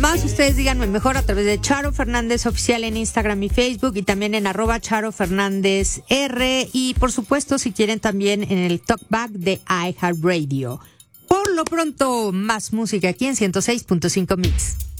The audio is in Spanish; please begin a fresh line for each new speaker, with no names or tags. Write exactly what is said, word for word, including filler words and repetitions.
Más ustedes díganme mejor a través de Charo Fernández Oficial en Instagram y Facebook, y también en arroba Charo Fernández R, y por supuesto si quieren también en el Talkback de iHeartRadio. Por lo pronto, más música aquí en ciento seis punto cinco Mix.